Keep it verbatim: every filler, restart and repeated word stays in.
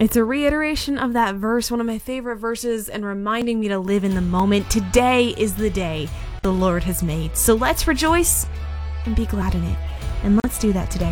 It's a reiteration of that verse, one of my favorite verses, and reminding me to live in the moment. Today is the day the Lord has made. So let's rejoice and be glad in it. And let's do that today.